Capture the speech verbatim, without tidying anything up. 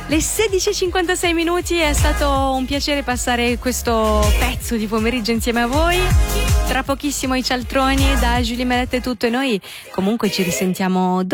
Le sedici e cinquantasei minuti, è stato un piacere passare questo pezzo di pomeriggio insieme a voi. Tra pochissimo i cialtroni, da Giulia Meletta è tutto e noi comunque ci risentiamo